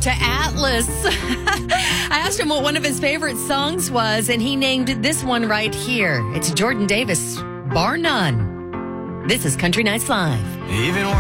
to Atlas. I asked him what one of his favorite songs was, and he named this one right here. It's Jordan Davis, Bar None. This is Country Nights Live. Even